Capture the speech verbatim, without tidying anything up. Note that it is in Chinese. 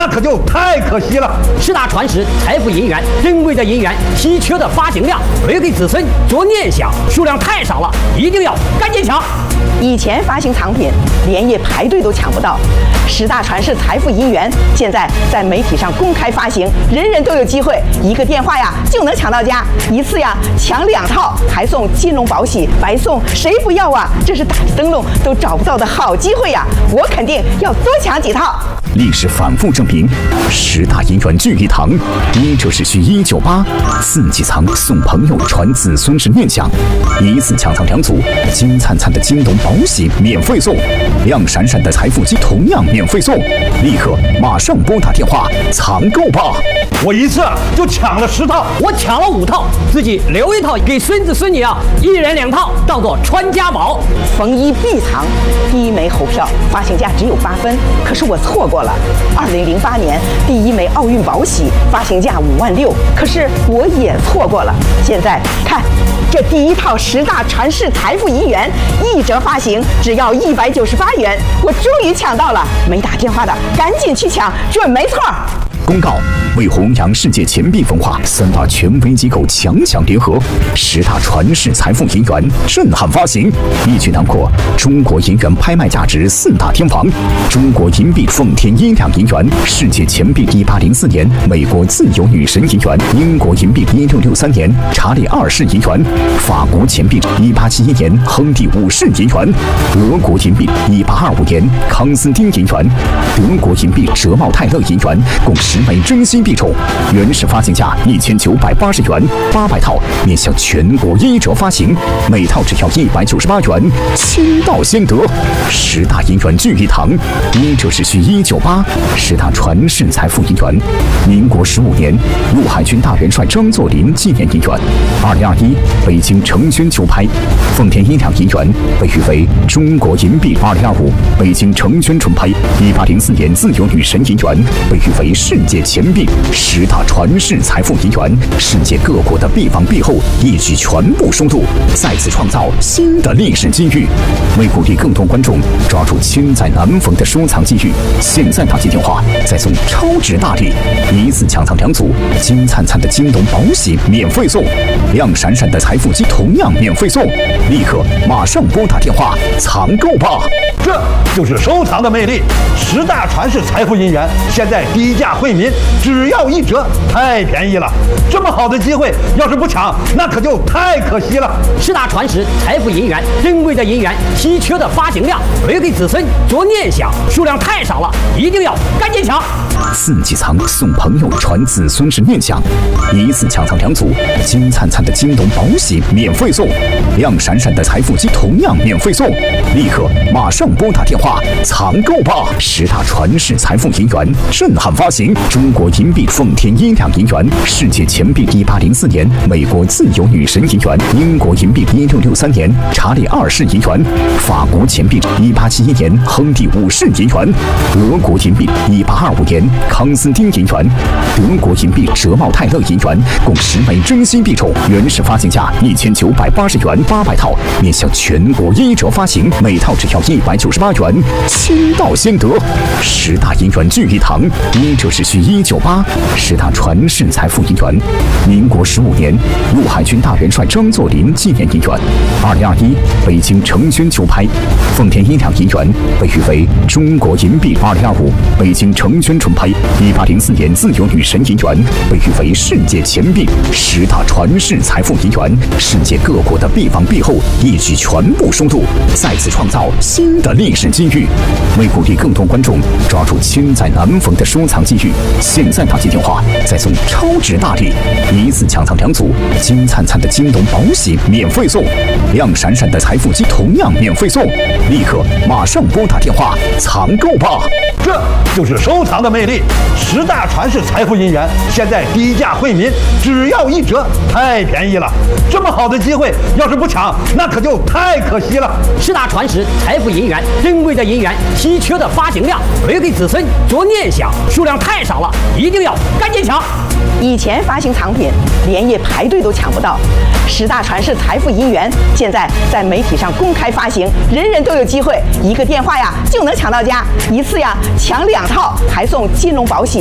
那可就太可惜了。 十大传世财富银元，珍贵的银元，稀缺的发行量，留给子孙做念想，数量太少了，一定要赶紧抢。 以前发行藏品连夜排队都抢不到，十大传世财富银元现在在媒体上公开发行，人人都有机会，一个电话呀就能抢到家，一次呀抢两套，还送金融保喜，白送，谁不要啊？这是打着灯笼都找不到的好机会呀！我肯定要多抢几套。 历史反复证明，十大银元聚一堂，一折是需一九八，四季藏送朋友传子孙是念想，一次抢藏两组，金灿灿的金龙宝喜免费送，亮闪闪的财富机同样免费送，立刻马上拨打电话藏购吧！ 我一次就抢了十套， 我抢了五套，自己留一套给孙子孙女啊，一人两套，当做传家宝。 逢一必藏，第一枚猴票发行价只有八分，可是我错过了。二零零八年第一枚奥运宝喜发行价五万六，可是我也错过了。现在看这第一套十大传世财富银元，一折发行只要一百九十八元，我终于抢到了！没打电话的赶紧去抢，准没错。 公告：为弘扬世界钱币文化，三大权威机构强强联合，十大传世财富银元震撼发行，一举囊括中国银元拍卖价值四大天王：中国银币奉天一两银元，世界钱币一八零四年美国自由女神银元，英国银币一六六三年查理二世银元，法国钱币一八七一年亨利五世银元，俄国银币一八二五年康斯丁银元，德国银币哲茂泰勒银元，共十枚真心币种，原始发行价一千九百八十元，八百套面向全国一折发行，每套只要一百九十八元，先到先得。十大银元聚一堂，一折是需一九八，十大传世财富银元。民国十五年，陆海军大元帅张作霖纪念银元。二零二一，北京成轩球拍，奉天一两银元被誉为中国银币。二零二五，北京成轩纯拍，一八零四年自由女神银元被誉为世界钱币。十大传世财富银元，世界各国的币王币后一举全部收录，再次创造新的历史机遇。为鼓励更多观众抓住千载难逢的收藏机遇，现在打起电话再送超值大礼，一次抢藏两组，金灿灿的金龙宝喜免费送，亮闪闪的财富机同样免费送，立刻马上拨打电话藏购吧！ 这就是收藏的魅力。十大传世财富银元现在低价惠民，只要一折，太便宜了。这么好的机会，要是不抢，那可就太可惜了。 十大传世财富银元，珍贵的银元，稀缺的发行量，留给子孙做念想，数量太少了，一定要赶紧抢。 四季藏送朋友传子孙是念想，一次抢藏两组，金灿灿的金龙宝喜免费送，亮闪闪的财富机同样免费送，立刻马上拨打电话藏购吧！十大传世财富银元震撼发行，中国银币奉天一两银元，世界钱币一八零四年美国自由女神银元，英国银币一六六三年查理二世银元，法国钱币一八七一年亨利五世银元，俄国银币一八二五年康斯丁银元，德国银币哲茂泰勒银元，共十枚真心币种，原始发行价一千九百八十元，八百套面向全国一折发行，每套只要一百九十八元，先到先得。十大银元聚一堂，一折是需一九八，十大传世财富银元。民国十五年，陆海军大元帅张作霖纪念银元。二零二一，北京成轩球拍，奉天一两银元被誉为中国银币。二零二五，北京成轩纯拍，一八零四年自由女神银元被誉为世界钱币。十大传世财富银元，世界各国的币王币后一举全部收录，再次创造新的历史机遇。为鼓励更多观众抓住千载难逢的收藏机遇，现在打起电话再送超值大礼，一次抢藏两组，金灿灿的金龙宝喜免费送，亮闪闪的财富机同样免费送，立刻马上拨打电话藏购吧！ 这就是收藏的魅力。十大传世财富银元现在低价惠民，只要一折，太便宜了。这么好的机会，要是不抢，那可就太可惜了。 十大传世财富银元，珍贵的银元，稀缺的发行量，留给子孙做念想，数量太少。 少了，一定要赶紧抢！ 以前发行藏品连夜排队都抢不到，十大传世财富银元现在在媒体上公开发行，人人都有机会，一个电话呀就能抢到家，一次呀抢两套，还送金融保喜。